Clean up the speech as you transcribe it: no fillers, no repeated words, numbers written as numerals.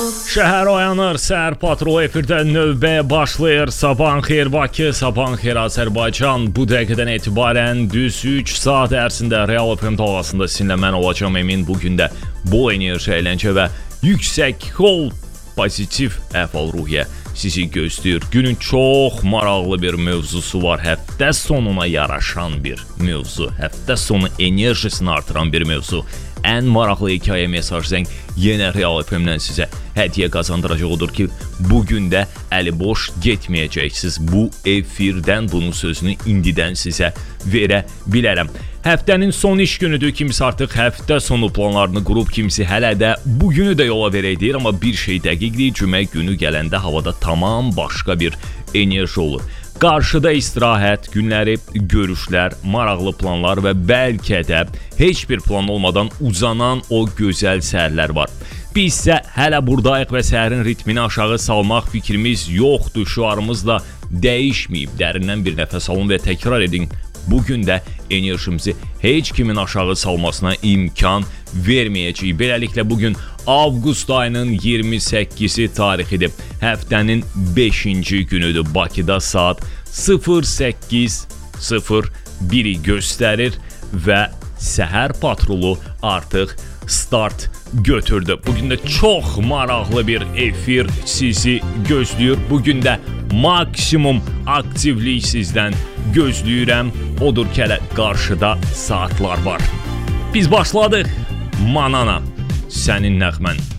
Şəhər oyanır, səhər patrolu efirdə növbə başlayır. Sabahın xeyir Bakı, sabahın xeyir Azərbaycan. Bu dəqiqədən etibarən düz 3 saat ərzində Real FM dalğasında sizinlə mən olacağım Emin. Bugün də bol enerji, əyləncə və yüksək pozitiv əhval-ruhiyyə sizi gözləyir. Günün çox maraqlı bir mövzusu var. Həftə sonuna yaraşan bir mövzu. Həftə sonu enerjisini artıran bir mövzu. Ən maraqlı hekayə mesaj zəng yenə Real FM-dən sizə hədiyyə qazandıracaq odur ki, bugün də əli boş getməyəcəksiniz. Bu efirdən bunun sözünü indidən sizə verə bilərəm. Həftənin son iş günüdür, kimisi artıq həftə sonu planlarını qurub, kimisi hələ də bugünü də yola verək deyir, amma bir şey dəqiqdir, cümə günü gələndə havada tamam başqa bir enerji olur. Qarşıda istirahət günləri, görüşlər, maraqlı planlar və bəlkə də heç bir plan olmadan uzanan o gözəl səhərlər var. Biz isə hələ buradayıq və səhərin ritmini aşağı salmaq fikrimiz yoxdur, şüarımız da dəyişməyib. Dərindən bir nəfəs alın və təkrar edin. Bugün də enerjimizi heç kimin aşağı salmasına imkan verməyəcəyik. Beləliklə bugün avqust ayının 28-i tarixidir. Həftənin 5-ci günüdür. Bakıda saat 08:01-i göstərir və səhər patrolu artıq start götürdü. Bugün də çox maraqlı bir efir sizi gözləyir. Bugün də maksimum aktivlik sizdən gözləyirəm. Odur ki, hələ qarşıda saatlar var. Biz başladıq. Manana, sənin nəğmən.